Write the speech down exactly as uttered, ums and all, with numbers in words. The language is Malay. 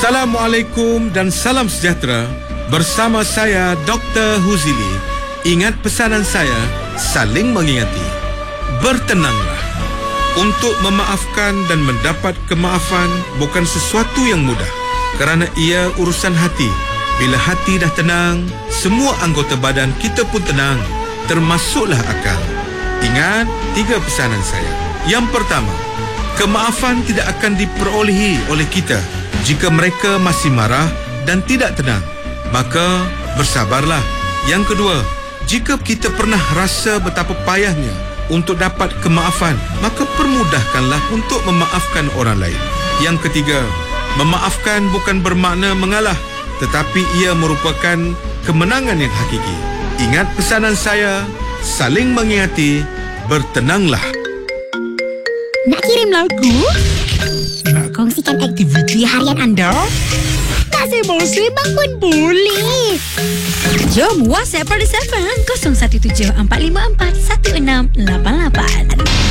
Assalamualaikum dan salam sejahtera. Bersama saya Doktor Huzili. Ingat pesanan saya, saling mengingati. Bertenanglah. Untuk memaafkan dan mendapat kemaafan bukan sesuatu yang mudah, kerana ia urusan hati. Bila hati dah tenang, semua anggota badan kita pun tenang, termasuklah akal. Ingat tiga pesanan saya. Yang pertama, kemaafan tidak akan diperolehi oleh kita jika mereka masih marah dan tidak tenang. Maka bersabarlah. Yang kedua, jika kita pernah rasa betapa payahnya untuk dapat kemaafan, maka permudahkanlah untuk memaafkan orang lain. Yang ketiga, memaafkan bukan bermakna mengalah, tetapi ia merupakan kemenangan yang hakiki. Ingat pesanan saya, saling mengingati, bertenanglah. Nak kirim lagu? Nak kongsikan aktiviti harian anda? Tak sibuk-sibuk pun boleh. Jom WhatsApp Parti F M kosong satu tujuh empat lima empat satu enam lapan lapan.